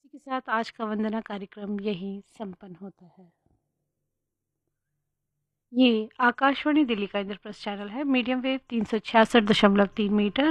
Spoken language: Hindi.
इसी के साथ आज का वंदना कार्यक्रम यही संपन्न होता है। ये आकाशवाणी दिल्ली का इंद्रप्रस्थ चैनल है, मीडियम वेव 366.3 मीटर